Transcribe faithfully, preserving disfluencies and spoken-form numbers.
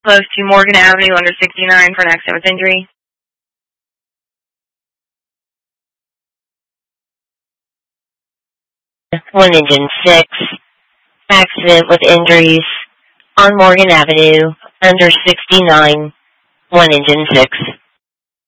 Close to Morgan Avenue under sixty-nine for an accident with injury. One engine six, accident with injuries on Morgan Avenue under sixty-nine, one engine six.